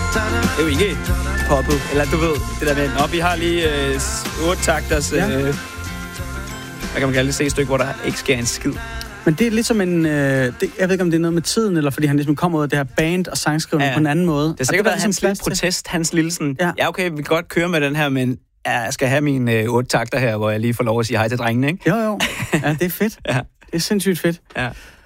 Det er jo ikke poppet. Eller du ved, det der med, vi har lige 8 takters... hvad kan man kalde det? C-stykke, hvor der ikke sker en skid. Men det er lidt som en... jeg ved ikke, om det er noget med tiden, eller fordi han ligesom kommer ud af det her band og sangskrivning på en anden måde. Det har sikkert været hans lille protest, hans lille sådan... Ja, okay, vi kan godt køre med den her, men jeg skal have mine 8 takter her, hvor jeg lige får lov at sige hej til drengene, ikke? Jo. Ja, det er fedt. Ja. Det er sindssygt fedt. Ja.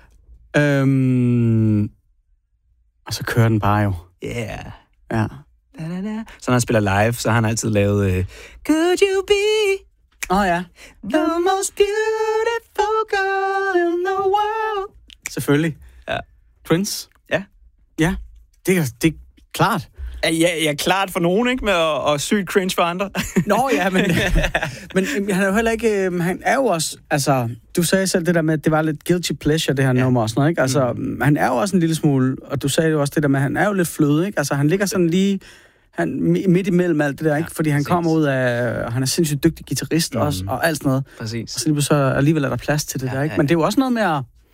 Og så kører den bare jo. Yeah. Ja. Så når han spiller live, så har han altid lavet... Could you be... ja. The most beautiful girl in the world. Selvfølgelig. Ja. Prince. Ja. Ja, det er klart. Ja, klart for nogen, ikke? Med at sygt cringe for andre. Nå ja, men han er jo heller ikke... han er jo også... Altså, du sagde selv det der med, at det var lidt guilty pleasure, det her nummer og sådan noget, ikke? Altså, han er jo også en lille smule... Og du sagde jo også det der med, at han er jo lidt fløde, ikke? Altså, han ligger sådan lige... midt imellem alt det der, ikke? Fordi han kommer ud af... Han er sindssygt dygtig guitarist også, og alt sådan noget. Præcis. Og så alligevel er der plads til det der, ikke? Men det er jo også noget med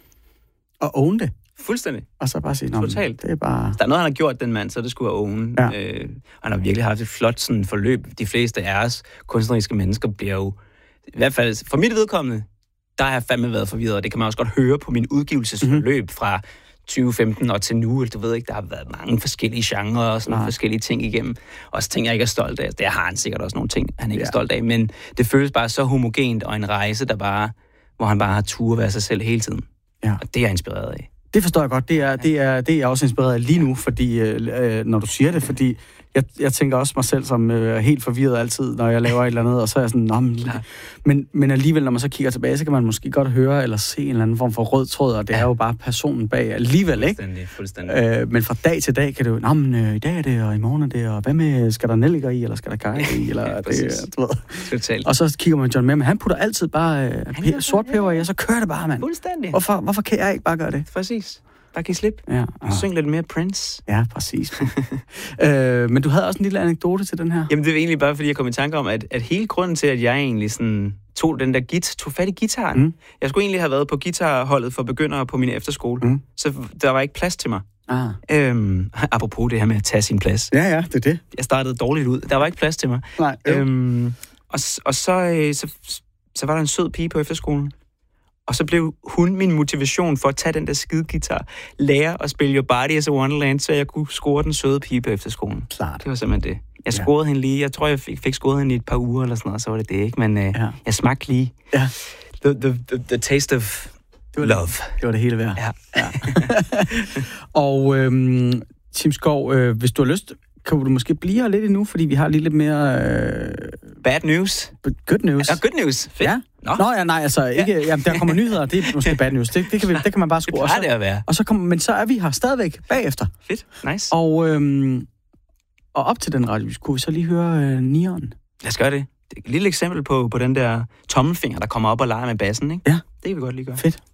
at own det. Fuldstændig. Og så bare sige, totalt. Det er bare... Der er noget, han har gjort, den mand, så det skulle have own. Ja. Han har virkelig haft et flot sådan, forløb. De fleste af os kunstneriske mennesker bliver jo... I hvert fald for mit vedkommende, der har jeg fandme været forvirret, og det kan man også godt høre på min udgivelsesforløb fra 2015 og til nu. Du ved ikke, der har været mange forskellige genrer og sådan forskellige ting igennem. Også ting, jeg ikke er stolt af. Der har han sikkert også nogle ting, han ikke er stolt af. Men det føles bare så homogent og en rejse, hvor han bare har tur at være sig selv hele tiden. Ja. Og det er jeg inspireret af. Det forstår jeg godt. Det er jeg også inspireret af lige nu, fordi når du siger det, fordi jeg tænker også mig selv som helt forvirret altid, når jeg laver et eller andet, og så er jeg sådan, men alligevel, når man så kigger tilbage, så kan man måske godt høre eller se en eller anden form for rød tråd, og det er jo bare personen bag alligevel, ikke? Fuldstændig. Men fra dag til dag kan du i dag er det, og i morgen er det, og hvad med, skal der nelliker i, eller skal der kaj i, eller det, du ved. Totalt. Og så kigger man John Mayer, men han putter altid bare sort peber i, og så kører det bare, mand. Fuldstændig. Hvorfor kan jeg ikke bare gøre det? Præcis. Bare give slip. Ja. Syng lidt mere Prince. Ja, præcis. Men du havde også en lille anekdote til den her. Jamen, det er egentlig bare, fordi jeg kom i tanke om, at hele grunden til, at jeg egentlig sådan tog fat i gitaren. Jeg skulle egentlig have været på guitarholdet for begyndere på min efterskole. Så der var ikke plads til mig. Apropos det her med at tage sin plads. Ja, det er det. Jeg startede dårligt ud. Der var ikke plads til mig. Nej. Og så var der en sød pige på efterskolen. Og så blev hun min motivation for at tage den der skide guitar, lære at spille Your Body as a Wonderland, så jeg kunne score den søde pige på efterskolen. Klart. Det var simpelthen det. Jeg scorede hende lige. Jeg tror, jeg fik scoret hende i et par uger eller sådan noget, så var det det, ikke? Men jeg smagte lige the taste of love. Det var det hele værd. Ja. Og Tim Skov, hvis du har lyst, kan du måske blive her lidt endnu, fordi vi har lige lidt mere... Bad news. Good news. Ja, good news. Fedt. Ja. Nå ja, nej, altså ikke... Jamen, der kommer nyheder, det er måske bad news. Det kan man bare skrue. Det plejer det at være. Men så er vi her stadigvæk bagefter. Fedt. Nice. Og op til den radio, kunne vi så lige høre Neon. Lad os gøre det. Det er et lille eksempel på den der tommelfinger, der kommer op og leger med bassen, ikke? Ja. Det kan vi godt lige gøre. Fedt.